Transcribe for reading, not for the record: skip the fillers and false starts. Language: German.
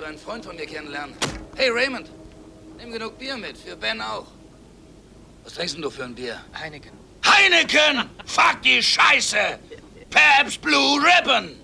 du einen Freund von mir kennenlernen? Hey, Raymond, nimm genug Bier mit, für Ben auch. Was trinkst denn du für ein Bier? Heineken. Heineken! Fuck die Scheiße! Pabst Blue Ribbon!